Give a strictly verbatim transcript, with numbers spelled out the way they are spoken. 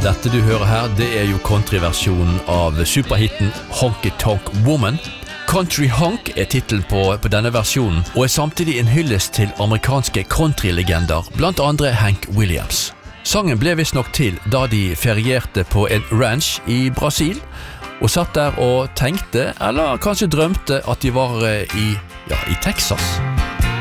Dette du hører her, det er jo countryversjonen av superhitten Honky Tonk Woman. Country Honk er titlen på, på denne versjonen, og er samtidig en hyllest til amerikanske countrylegender, blant andre Hank Williams. Sangen ble visst nok til da de ferierte på en ranch i Brasil, og satt der og tenkte, eller kanskje drømte at de var i, ja, i Texas.